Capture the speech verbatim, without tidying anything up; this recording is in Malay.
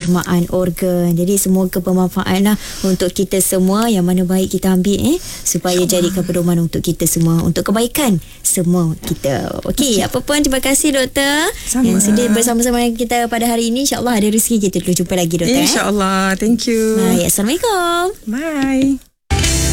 pendermaan organ. Jadi semoga bermanfaat lah untuk kita semua. Yang mana baik kita ambil eh, supaya jadikan pedoman untuk kita semua, untuk kebaikan semua kita. Okey, okay. Apa pun terima kasih doktor Sama. yang sudah bersama-sama kita pada hari ini. InsyaAllah ada rezeki kita terus jumpa lagi doktor. InsyaAllah. Thank you. Baik, Assalamualaikum. Bye.